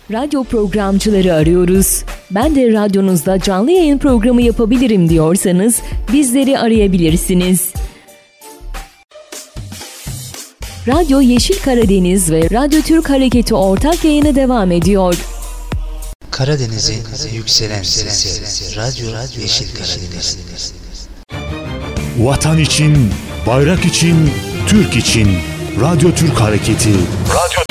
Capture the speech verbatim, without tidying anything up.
Radyo programcıları arıyoruz. Ben de radyonuzda canlı yayın programı yapabilirim diyorsanız bizleri arayabilirsiniz. Radyo Yeşil Karadeniz ve Radyo Türk Hareketi ortak yayını devam ediyor. Karadeniz'in yükselen sesi, Radyo Yeşil Karadeniz. Vatan için, bayrak için, Türk için, Radyo Türk Hareketi. Radyo